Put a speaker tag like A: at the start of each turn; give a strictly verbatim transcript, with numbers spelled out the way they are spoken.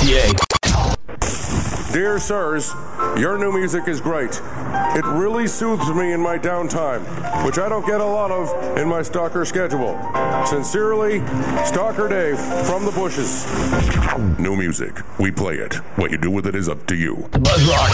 A: P A.
B: Dear sirs, your new music is great. It really soothes me in my downtime, which I don't get a lot of in my stalker schedule. Sincerely, Stalker Dave from the bushes. New music. We play it. What you do with it is up to you.
A: The Buzz Rock